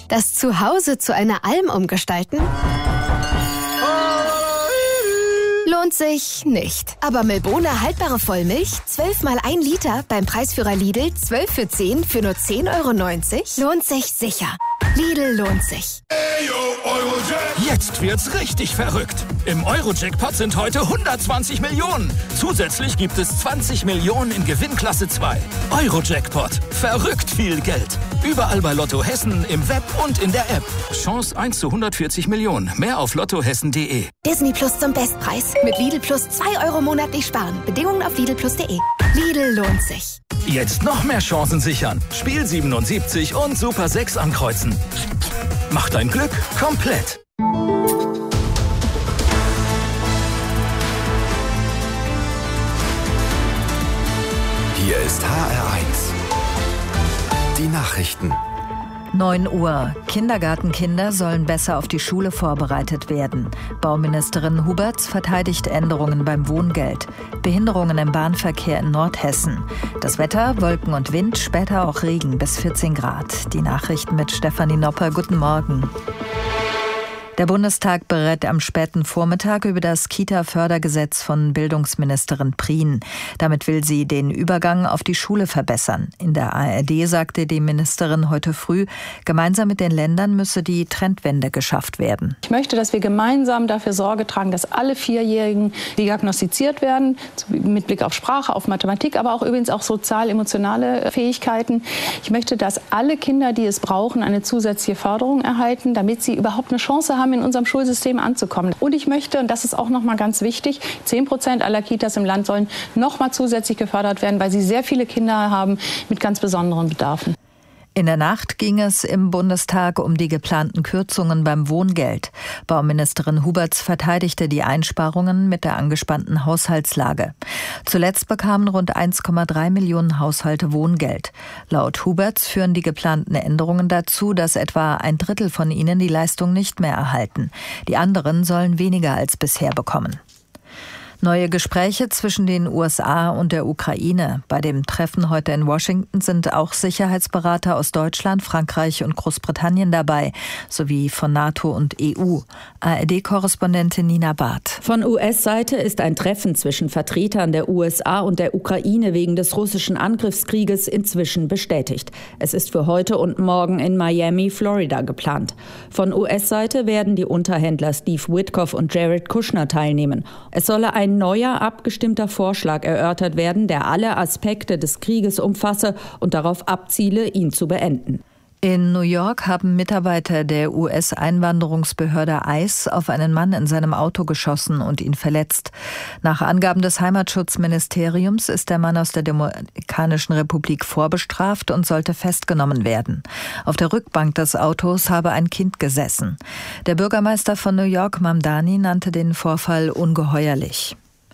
Das Zuhause zu einer Alm umgestalten? Lohnt sich nicht. Aber Milbona haltbare Vollmilch, 12 mal 1 Liter, beim Preisführer Lidl 12 für 10 für nur 10,90 €, lohnt sich sicher. Lidl lohnt sich. Jetzt wird's richtig verrückt. Im Euro-Jackpot sind heute 120 Millionen. Zusätzlich gibt es 20 Millionen in Gewinnklasse 2. Euro-Jackpot. Verrückt viel Geld. Überall bei Lotto Hessen, im Web und in der App. Chance 1 zu 140 Millionen. Mehr auf lottohessen.de. Disney Plus zum Bestpreis. Mit Lidl Plus 2 € monatlich sparen. Bedingungen auf lidlplus.de. Lidl lohnt sich. Jetzt noch mehr Chancen sichern. Spiel 77 und Super 6 ankreuzen. Mach dein Glück komplett. Hier ist HR1. Die Nachrichten. 9 Uhr. Kindergartenkinder sollen besser auf die Schule vorbereitet werden. Bauministerin Huberts verteidigt Änderungen beim Wohngeld. Behinderungen im Bahnverkehr in Nordhessen. Das Wetter, Wolken und Wind, später auch Regen bis 14 Grad. Die Nachrichten mit Stefanie Nopper. Guten Morgen. Der Bundestag berät am späten Vormittag über das Kita-Fördergesetz von Bildungsministerin Prien. Damit will sie den Übergang auf die Schule verbessern. In der ARD sagte die Ministerin heute früh, gemeinsam mit den Ländern müsse die Trendwende geschafft werden. Ich möchte, dass wir gemeinsam dafür Sorge tragen, dass alle 4-Jährigen diagnostiziert werden, mit Blick auf Sprache, auf Mathematik, aber auch übrigens auch sozial-emotionale Fähigkeiten. Ich möchte, dass alle Kinder, die es brauchen, eine zusätzliche Förderung erhalten, damit sie überhaupt eine Chance haben, in unserem Schulsystem anzukommen. Und ich möchte, und das ist auch noch mal ganz wichtig, 10% aller Kitas im Land sollen noch mal zusätzlich gefördert werden, weil sie sehr viele Kinder haben mit ganz besonderen Bedarfen. In der Nacht ging es im Bundestag um die geplanten Kürzungen beim Wohngeld. Bauministerin Huberts verteidigte die Einsparungen mit der angespannten Haushaltslage. Zuletzt bekamen rund 1,3 Millionen Haushalte Wohngeld. Laut Huberts führen die geplanten Änderungen dazu, dass etwa 1/3 von ihnen die Leistung nicht mehr erhalten. Die anderen sollen weniger als bisher bekommen. Neue Gespräche zwischen den USA und der Ukraine. Bei dem Treffen heute in Washington sind auch Sicherheitsberater aus Deutschland, Frankreich und Großbritannien dabei, sowie von NATO und EU. ARD-Korrespondentin Nina Barth. Von US-Seite ist ein Treffen zwischen Vertretern der USA und der Ukraine wegen des russischen Angriffskrieges inzwischen bestätigt. Es ist für heute und morgen in Miami, Florida geplant. Von US-Seite werden die Unterhändler Steve Witkoff und Jared Kushner teilnehmen. Es solle ein neuer, abgestimmter Vorschlag erörtert werden, der alle Aspekte des Krieges umfasse und darauf abziele, ihn zu beenden. In New York haben Mitarbeiter der US-Einwanderungsbehörde ICE auf einen Mann in seinem Auto geschossen und ihn verletzt. Nach Angaben des Heimatschutzministeriums ist der Mann aus der Dominikanischen Republik vorbestraft und sollte festgenommen werden. Auf der Rückbank des Autos habe ein Kind gesessen. Der Bürgermeister von New York, Mamdani, nannte den Vorfall ungeheuerlich.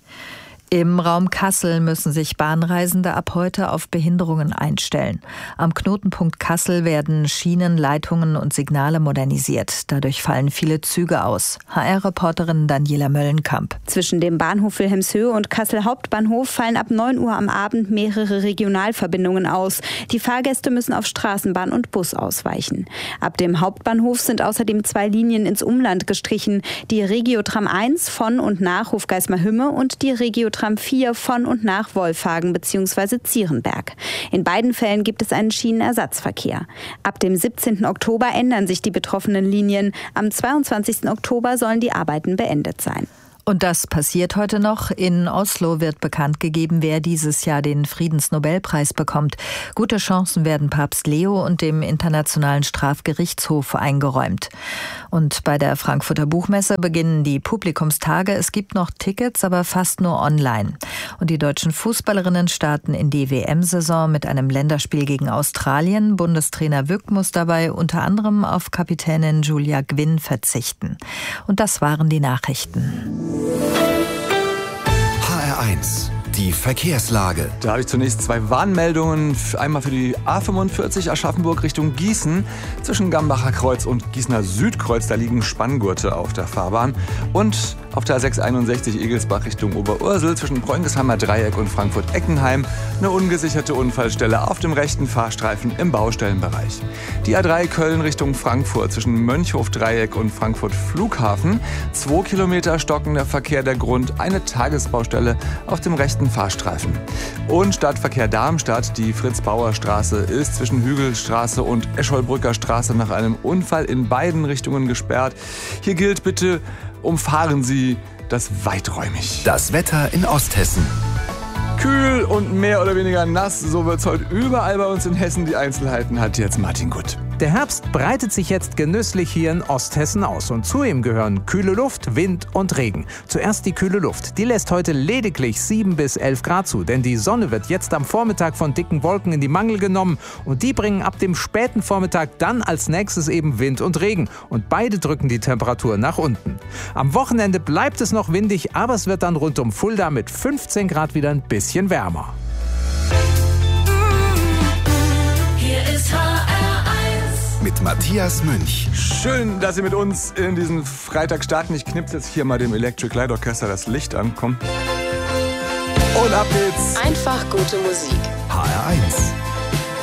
Im Raum Kassel müssen sich Bahnreisende ab heute auf Behinderungen einstellen. Am Knotenpunkt Kassel werden Schienen, Leitungen und Signale modernisiert. Dadurch fallen viele Züge aus. HR-Reporterin Daniela Möllenkamp. Zwischen dem Bahnhof Wilhelmshöhe und Kassel Hauptbahnhof fallen ab 9 Uhr am Abend mehrere Regionalverbindungen aus. Die Fahrgäste müssen auf Straßenbahn und Bus ausweichen. Ab dem Hauptbahnhof sind außerdem 2 Linien ins Umland gestrichen. Die Regiotram 1 von und nach Hofgeismar-Hümme und die Regiotram 4 von und nach Wolfhagen bzw. Zierenberg. In beiden Fällen gibt es einen Schienenersatzverkehr. Ab dem 17. Oktober ändern sich die betroffenen Linien. Am 22. Oktober sollen die Arbeiten beendet sein. Und das passiert heute noch. In Oslo wird bekannt gegeben, wer dieses Jahr den Friedensnobelpreis bekommt. Gute Chancen werden Papst Leo und dem Internationalen Strafgerichtshof eingeräumt. Und bei der Frankfurter Buchmesse beginnen die Publikumstage. Es gibt noch Tickets, aber fast nur online. Und die deutschen Fußballerinnen starten in die WM-Saison mit einem Länderspiel gegen Australien. Bundestrainer Wück muss dabei unter anderem auf Kapitänin Julia Gwynn verzichten. Und das waren die Nachrichten. HR1, die Verkehrslage. Da habe ich zunächst 2 Warnmeldungen. Einmal für die A45 Aschaffenburg Richtung Gießen. Zwischen Gambacher Kreuz und Gießener Südkreuz, da liegen Spanngurte auf der Fahrbahn. Und Auf der A661 Egelsbach Richtung Oberursel zwischen Bräunisheimer Dreieck und Frankfurt-Eckenheim eine ungesicherte Unfallstelle auf dem rechten Fahrstreifen im Baustellenbereich. Die A3 Köln Richtung Frankfurt zwischen Mönchhof-Dreieck und Frankfurt-Flughafen. 2 Kilometer stockender Verkehr der Grund, eine Tagesbaustelle auf dem rechten Fahrstreifen. Und Stadtverkehr Darmstadt, die Fritz-Bauer-Straße ist zwischen Hügelstraße und Escholbrücker Straße nach einem Unfall in beiden Richtungen gesperrt. Hier gilt bitte, umfahren Sie das weiträumig. Das Wetter in Osthessen. Kühl und mehr oder weniger nass, so wird's heute überall bei uns in Hessen. Die Einzelheiten hat jetzt Martin Gutt. Der Herbst breitet sich jetzt genüsslich hier in Osthessen aus und zu ihm gehören kühle Luft, Wind und Regen. Zuerst die kühle Luft. Die lässt heute lediglich 7 bis 11 Grad zu, denn die Sonne wird jetzt am Vormittag von dicken Wolken in die Mangel genommen und die bringen ab dem späten Vormittag dann als nächstes eben Wind und Regen und beide drücken die Temperatur nach unten. Am Wochenende bleibt es noch windig, aber es wird dann rund um Fulda mit 15 Grad wieder ein bisschen wärmer. Hier ist mit Matthias Münch. Schön, dass Sie mit uns in diesen Freitag starten. Ich knipse jetzt hier mal dem Electric Light Orchestra das Licht an. Komm. Und ab geht's. Einfach gute Musik. HR1.